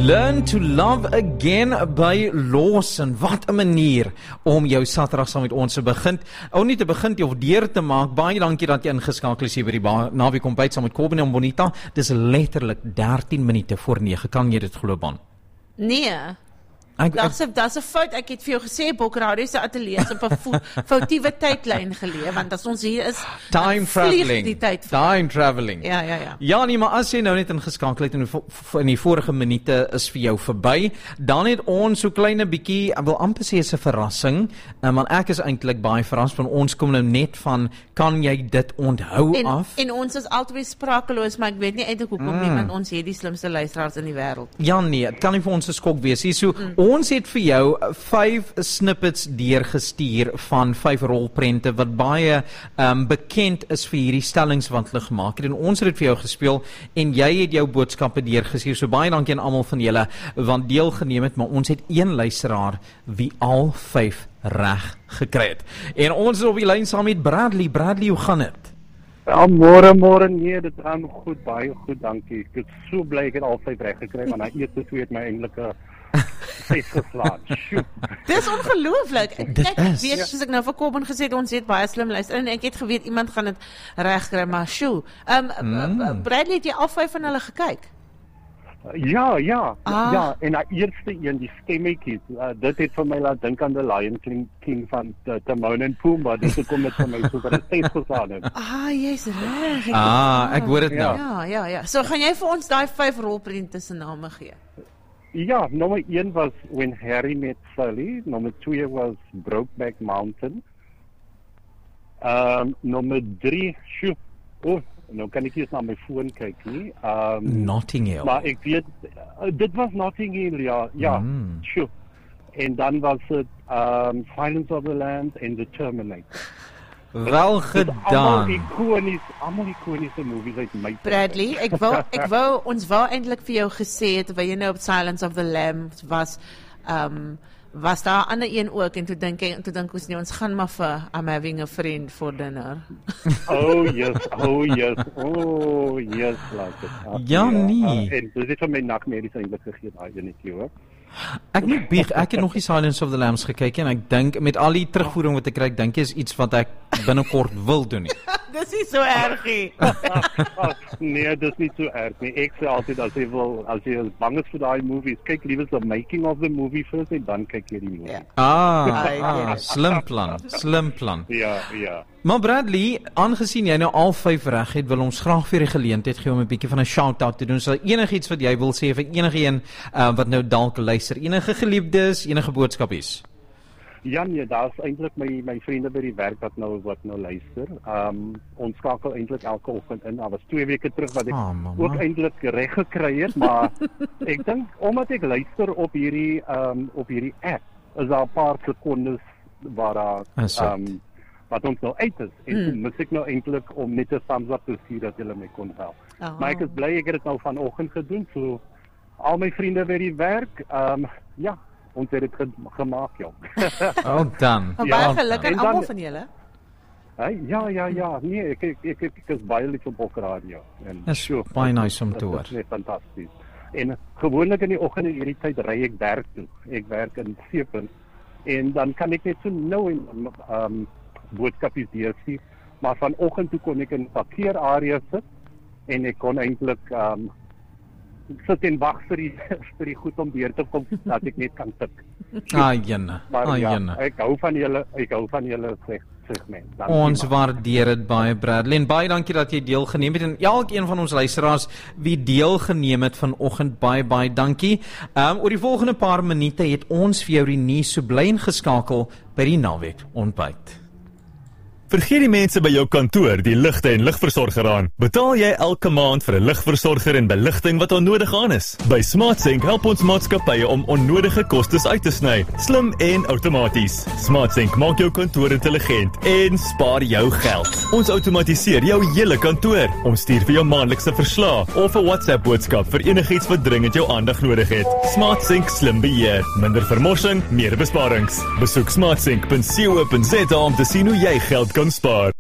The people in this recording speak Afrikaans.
Learn to Love Again by Lawson. Wat 'n manier om jou Saterdag saam met ons te begin. Nie te begin of deur te maak. Baie dankie dat jy ingeskakel is hier by die naweek ontbyt saam met Kobben en Bonita. Dis letterlik 13 minute voor 9. Kan jy dit glo, Ban? Nee. Dat's 'n fout. Ek het vir jou gesê Bokradio se ateljee is op 'n foutiewe tydlyn geleë, want as ons hier is Time traveling. Ja. Ja, nee, maar as jy nou net ingeskakel het in die vorige minute is vir jou verby, dan het ons so klein bietjie, ek wil amper sê 'n verrassing, want ek is eintlik baie verras van ons kom nou net van kan jy dit onthou af? En ons is altyd sprakeloos, maar ek weet nie eintlik hoekom nie, want ons het die slimste luisteraars in die wêreld. Ja nee, dit kan nie vir ons 'n skok wees nie. So ons het vir jou 5 snippets deurgestuur van 5 rolprente wat baie bekend is vir hierdie stellings wat hulle gemaak het en ons het dit vir jou gespeel en jy het jou boodskappe deurgestuur. So baie dankie aan almal van julle wat deelgeneem het, maar ons het een luisteraar wie al 5 reg gekry het. En ons is op die lyn saam met Bradley. Bradley, hoe gaan dit? Ja, môre, nee, dit gaan goed, baie goed, dankie. Ek is so bly ek het al 5 reg gekry, want hy eerste 2 het my eintlik 6 geslaan. Dis ongelooflik. Ek weet, soos ek nou vir Kobben gesê het, ons het baie slim luister en ek het geweet iemand gaan dit reg kry, maar Bradley, het jy al 5 van hulle gekyk? Ja, en die eerste een, die stemmetjies, dit het vir my laat dink aan The Lion King van Timon en Pumbaa, dit kom met vir my so vir 'n 6 geslaan het. Jy's reg. Ek hoor dit nou. Ja. So gaan jy vir ons daai 5 rolprente se name gee? Ja, nummer 1 was When Harry Met Sally, nummer 2 was Brokeback Mountain, nummer 3, nou kan ek eers na my foon kyk nie. Notting Hill. Maar ek weet, dit was Notting Hill, ja. En dan was het Silence of the Lambs en The Terminator. Wel gedaan. Allemaal ikonische movies uit my. Bradley, ons wou eintlik vir jou gesê het, waar jy nou op Silence of the Lambs was daar 'n ander een ook en toe dink ons nie, ons gaan maar vir I'm having a friend for dinner. Oh yes, like it. Ja, nee. En dit het vir my nagmerries eintlik gegee, daai enetjie hoor. Ek het nog die Silence of the Lambs gekyk en ek dink met al die terugvoering wat ek kry, dink is iets wat ek binnekort wil doen nie. Dis nie so erg nie. Nee, dis nie so erg nie. Ek sê altyd as jy bang is vir daai movies, kyk liewer the making of the movie first en dan kyk jy die movie. Slim plan. Ja. Maar Bradley, aangesien jy nou al 5 reg het, wil ons graag vir die geleentheid gee om 'n bietjie van 'n shout-out te doen. So enigiets wat jy wil sê vir enige een wat nou dalk luister, enige geliefdes, enige boodskapies. Ja, nee, daar is eintlik my vriende by die werk wat nou luister. Ons skakel eintlik elke oggend in. Daar was 2 weke terug wat ek ook eintlik reg gekry het, maar ek dink omdat ek luister op hierdie app, is daar 'n paar sekondes waar wat ons nou uit is. En mis ek nou eintlik om net 'n thumbs up te stuur dat hulle my kon help. Maar ek is bly ek het dit nou vanoggend gedoen, so al my vriende by die werk, ons het dit gemaak, dan. Baie geluk aan almal van julle. Ja. Nee, ek is baie lief op Bokradio. Dis baie nice om te hoor. Dit is net fantasties. En gewoonlik in die oggend in hierdie tyd ry ek werk toe. Ek werk in Seepunt. En dan kan ek net so nou in boodskapies deurstuur. Maar vanoggend toe kon ek in 'n parkeerarea sit en ek kon eintlik sit en wag vir die goed om deur te kom dat ek net kan tik. Jenne. Ek hou van julle segment. Ons waardeer dit baie, Bradley, en baie dankie dat jy deelgeneem het en elkeen van ons luisteraars wie deelgeneem het vanoggend, baie dankie. Oor die volgende paar minute het ons vir jou die nuus, so bly ingeskakel by die naweek ontbyt. Vergeet die mense by jou kantoor die ligte en ligversorger aan. Betaal jy elke maand vir 'n ligversorger en beligting wat onnodig aan is? By SmartSync help ons maatskappye om onnodige kostes uit te sny, slim en outomaties. SmartSync maak jou kantoor intelligent en spaar jou geld. Ons outomatiseer jou hele kantoor. Ons stuur vir jou maandelikse verslae of 'n WhatsApp boodskap vir enigiets wat dringend jou aandag nodig het. SmartSync slim beheer, minder vermorsing, meer besparings. Besoek smartsync.co.za om te sien hoe jy geld kan spaar.